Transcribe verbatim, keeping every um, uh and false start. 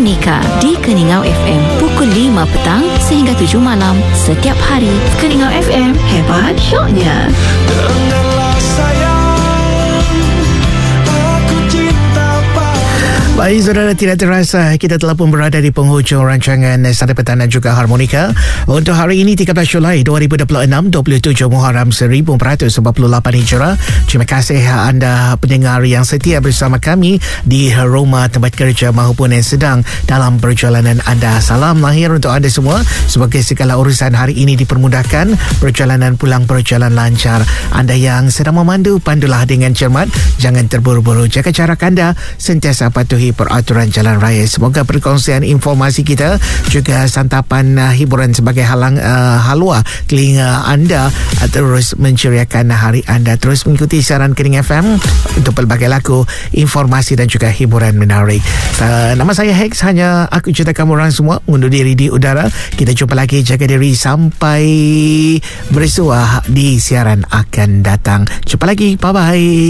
Harmonika di Keningau F M pukul lima petang sehingga tujuh malam setiap hari. Keningau F M, hebat syoknya. Dengarlah sayang, aku cinta padamu. Baik saudara, tidak terasa kita telah pun berada di penghujung rancangan Sada Petang dan juga Harmonika untuk hari ini tiga belas Julai dua ribu dua puluh enam, dua puluh tujuh Muharram seribu empat ratus empat puluh lapan Hijrah. Terima kasih anda pendengar yang setia bersama kami di rumah, tempat kerja maupun yang sedang dalam perjalanan anda. Salam lahir untuk anda semua. Semoga segala urusan hari ini dipermudahkan, perjalanan pulang berjalan lancar. Anda yang sedang memandu, pandulah dengan cermat, jangan terburu-buru, jaga jarak anda, sentiasa patuhi peraturan jalan raya. Semoga perkongsian informasi kita juga santapan uh, hiburan sebagai halang uh, halwa telinga anda uh, terus menceriakan hari anda. Terus mengikuti siaran Kening F M untuk pelbagai lagu, informasi dan juga hiburan menarik. Uh, nama saya Hex, hanya aku cerita kamu orang semua undur diri di udara. Kita jumpa lagi, jaga diri sampai bersua di siaran akan datang. Jumpa lagi, bye bye.